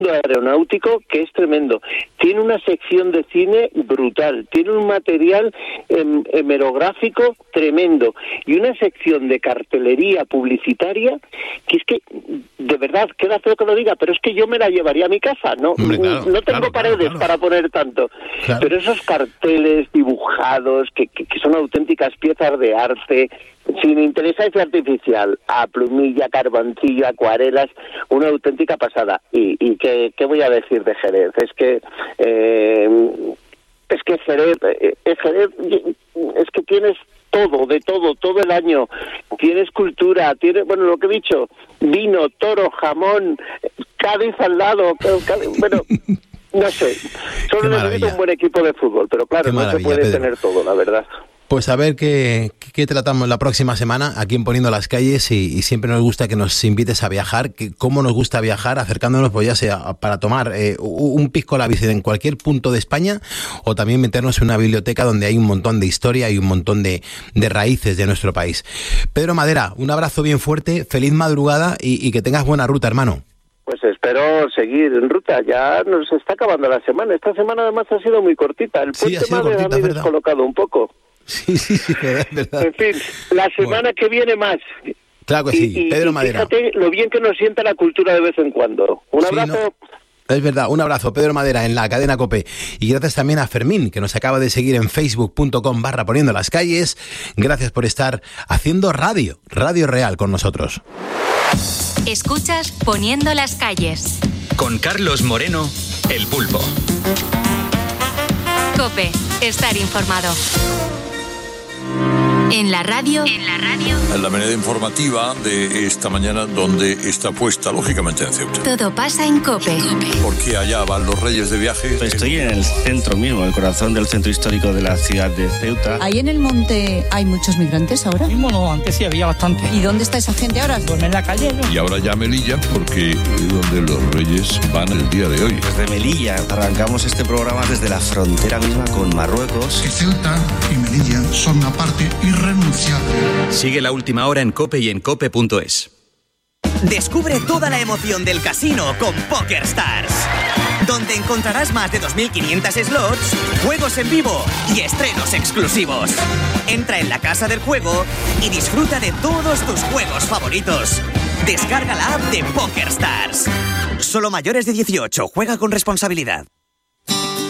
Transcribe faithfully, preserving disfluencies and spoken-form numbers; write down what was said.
aeronáutico que es tremendo, tiene una sección de cine brutal, tiene un material hem- hemerográfico tremendo y una sección de cartelería publicitaria que es que, de verdad, queda feo que lo diga, pero es que yo me la llevaría a mi casa, no, Hombre, claro, no tengo claro, paredes claro, claro. para poner tanto, Claro. pero esos carteles dibujados que, que, que son auténticas piezas de arte, sin inteligencia artificial, a plumilla, carboncillo, acuarelas, una auténtica pasada. Y, y ¿qué, qué voy a decir de Jerez? Es que eh, es que Jerez, eh, Jerez es que tienes todo, de todo, todo el año. Tienes cultura, tienes, bueno, lo que he dicho, vino, toro, jamón, Cádiz al lado, Cádiz, bueno... No sé, solo necesito un buen equipo de fútbol, pero claro, no se puede Pedro. tener todo, la verdad. Pues a ver qué, qué tratamos la próxima semana aquí en Poniendo las Calles y, y siempre nos gusta que nos invites a viajar, que cómo nos gusta viajar, acercándonos pues ya sea para tomar eh, un pisco la bici en cualquier punto de España o también meternos en una biblioteca donde hay un montón de historia y un montón de, de raíces de nuestro país. Pedro Madera, un abrazo bien fuerte, feliz madrugada y, y que tengas buena ruta, hermano. Pues espero seguir en ruta, ya nos está acabando la semana. Esta semana además ha sido muy cortita, el puente sí, me ha descolocado un poco. Sí, sí, sí, verdad, verdad. En fin, la semana bueno. que viene más. Claro que sí, y, Pedro y Madera. Fíjate lo bien que nos sienta la cultura de vez en cuando. Un sí, abrazo. No. Es verdad, un abrazo, Pedro Madera, en la cadena COPE. Y gracias también a Fermín, que nos acaba de seguir en facebook.com barra Poniendo las Calles. Gracias por estar haciendo radio, radio real con nosotros. Escuchas Poniendo las Calles. Con Carlos Moreno, El Pulpo. COPE, estar informado. En la radio. En la radio. La manera informativa de esta mañana, donde está puesta, lógicamente, en Ceuta. Todo pasa en COPE. Porque allá van los reyes de viaje. Estoy en el centro mismo, el corazón del centro histórico de la ciudad de Ceuta. ¿Ahí en el monte hay muchos migrantes ahora? Mismo no, antes sí había bastante. ¿Y dónde está esa gente ahora? Duerme en la calle, ¿no? Y ahora ya Melilla, porque es donde los reyes van el día de hoy. Desde Melilla arrancamos este programa desde la frontera misma con Marruecos. Que Ceuta y Melilla son una parte irrenunciable. Sigue la última hora en COPE y en cope punto es. Descubre toda la emoción del casino con PokerStars, donde encontrarás más de dos mil quinientos slots, juegos en vivo y estrenos exclusivos. Entra en la casa del juego y disfruta de todos tus juegos favoritos. Descarga la app de PokerStars. Solo mayores de dieciocho, juega con responsabilidad.